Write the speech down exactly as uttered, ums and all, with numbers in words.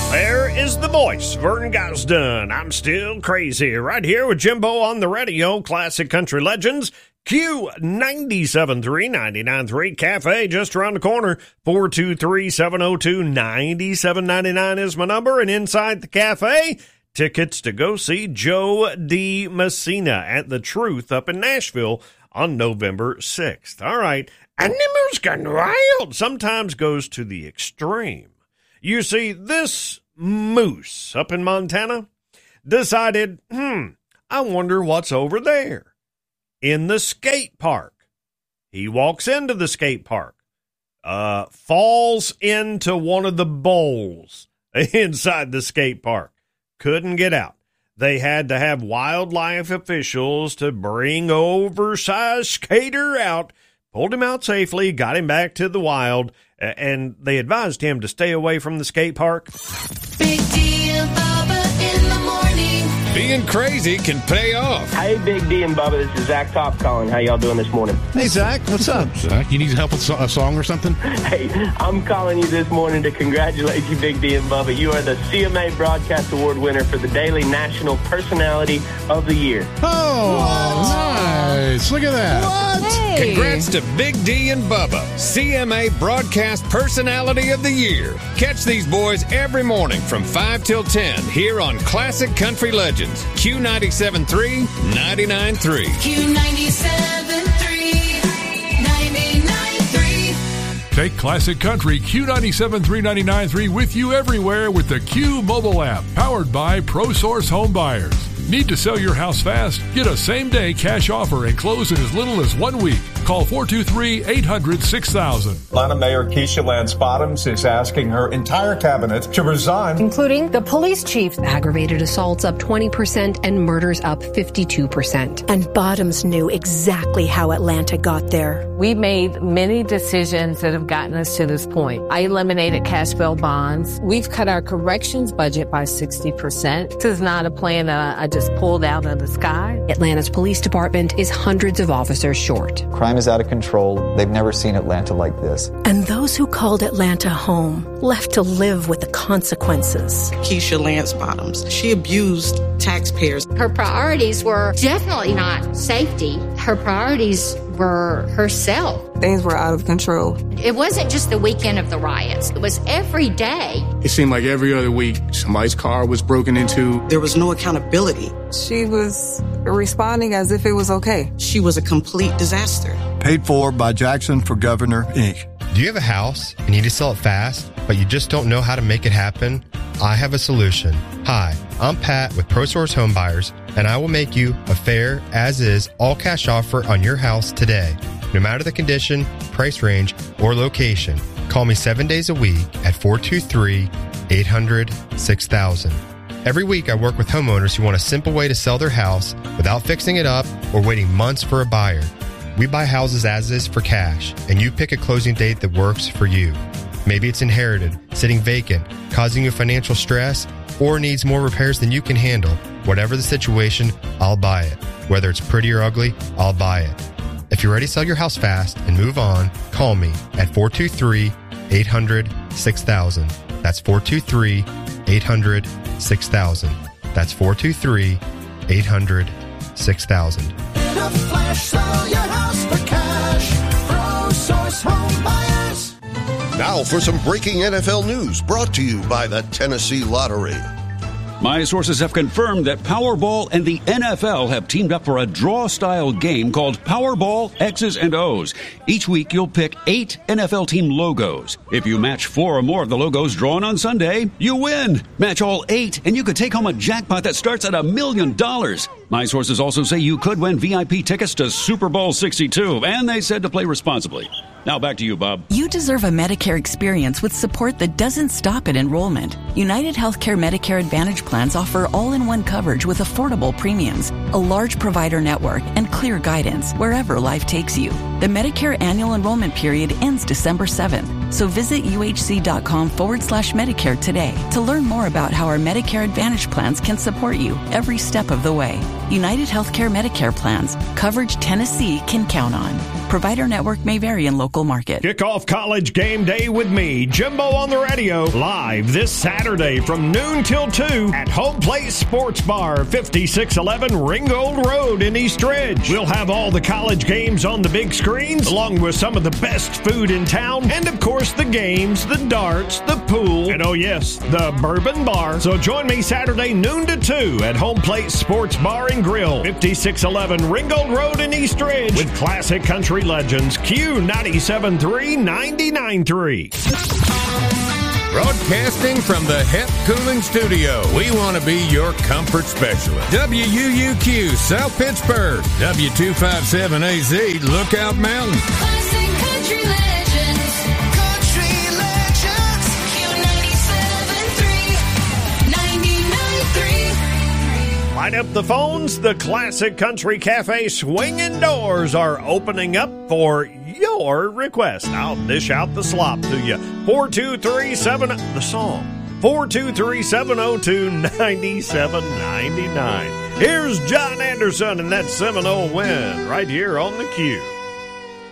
There is the voice, Vernon Gosden. I'm still crazy. Right here with Jimbo on the radio, Classic Country Legends, Q ninety-seven point three, ninety-nine point three Cafe, just around the corner. four two three, seven oh two, nine seven nine nine is my number. And inside the cafe, tickets to go see Joe D. Messina at The Truth up in Nashville on November sixth. All right. Animals Gone Wild sometimes goes to the extreme. You see, this moose up in Montana decided, hmm, I wonder what's over there in the skate park. He walks into the skate park, uh, falls into one of the bowls inside the skate park, couldn't get out. They had to have wildlife officials to bring oversized skater out, pulled him out safely, got him back to the wild, and they advised him to stay away from the skate park. Big D and Bubba in the morning. Being crazy can pay off. Hey, Big D and Bubba, this is Zach Top calling. How y'all doing this morning? Hey, Zach, what's up? Zach, you need help with a song or something? Hey, I'm calling you this morning to congratulate you, Big D and Bubba. You are the C M A Broadcast Award winner for the Daily National Personality of the Year. Oh, what? Nice. Look at that. What? Hey. Congrats to Big D and Bubba, C M A Broadcast Personality of the Year. Catch these boys every morning from five till ten here on Classic Country Legends, Q ninety-seven point three, ninety-nine point three. Q ninety-seven point three, ninety-nine point three. Take Classic Country Q ninety-seven point three, ninety-nine point three with you everywhere with the Q mobile app, powered by ProSource Home Buyers. Need to sell your house fast? Get a same-day cash offer and close in as little as one week. Call four two three, eight hundred, six thousand. Atlanta Mayor Keisha Lance Bottoms is asking her entire cabinet to resign. Including the police chief. Aggravated assaults up twenty percent and murders up fifty-two percent. And Bottoms knew exactly how Atlanta got there. We made many decisions that have gotten us to this point. I eliminated cash bail bonds. We've cut our corrections budget by sixty percent. This is not a plan that I just pulled out of the sky. Atlanta's police department is hundreds of officers short. Crime is out of control. They've never seen Atlanta like this. And those who called Atlanta home left to live with the consequences. Keisha Lance Bottoms, she abused taxpayers. Her priorities were definitely not safety. Her priorities were herself. Things were out of control. It wasn't just the weekend of the riots. It was every day. It seemed like every other week, somebody's car was broken into. There was no accountability. She was responding as if it was okay. She was a complete disaster. Paid for by Jackson for Governor, Incorporated. Do you have a house and you need to sell it fast, but you just don't know how to make it happen? I have a solution. Hi, I'm Pat with ProSource Home Buyers, and I will make you a fair, as-is, all-cash offer on your house today. No matter the condition, price range, or location, call me seven days a week at four two three, eight hundred, six thousand. Every week I work with homeowners who want a simple way to sell their house without fixing it up or waiting months for a buyer. We buy houses as is for cash, and you pick a closing date that works for you. Maybe it's inherited, sitting vacant, causing you financial stress, or needs more repairs than you can handle. Whatever the situation, I'll buy it. Whether it's pretty or ugly, I'll buy it. If you're ready to sell your house fast and move on, call me at four two three, eight hundred, six thousand. That's four two three, eight hundred, six thousand. That's four two three, eight hundred, six thousand. In a flash, sell your house for cash. ProSource Home Buyers. Now for some breaking N F L news brought to you by the Tennessee Lottery. My sources have confirmed that Powerball and the N F L have teamed up for a draw-style game called Powerball X's and O's. Each week, you'll pick eight N F L team logos. If you match four or more of the logos drawn on Sunday, you win. Match all eight, and you could take home a jackpot that starts at a million dollars. My sources also say you could win V I P tickets to Super Bowl sixty-two, and they said to play responsibly. Now back to you, Bob. You deserve a Medicare experience with support that doesn't stop at enrollment. United Healthcare Medicare Advantage plans offer all-in-one coverage with affordable premiums, a large provider network, and clear guidance wherever life takes you. The Medicare annual enrollment period ends December seventh, so visit uhc.com forward slash Medicare today to learn more about how our Medicare Advantage plans can support you every step of the way. United Healthcare Medicare plans, coverage Tennessee can count on. Provider network may vary in local market. Kick off college game day with me, Jimbo on the radio, live this Saturday from noon till two at Home Plate Sports Bar, fifty-six eleven Ringgold Road in East Ridge. We'll have all the college games on the big screens, along with some of the best food in town, and of course the games, the darts, the pool, and oh yes, the bourbon bar. So join me Saturday noon to two at Home Plate Sports Bar and Grill, fifty-six eleven Ringgold Road in East Ridge, with classic country legends Q ninety-seven point three, ninety-nine point three. Broadcasting from the H E P Cooling Studio, we want to be your comfort specialist. W U U Q, South Pittsburgh. W two fifty-seven A Z, Lookout Mountain. Classic country legends. Country legends. Q ninety-seven point three, ninety-nine point three. Light up the phones. The Classic Country Cafe swinging doors are opening up for your request. I'll dish out the slop to you. four two three seven, the song. four two three, seven oh two, nine seven nine nine. Here's John Anderson and that Seminole Wind right here on the Q.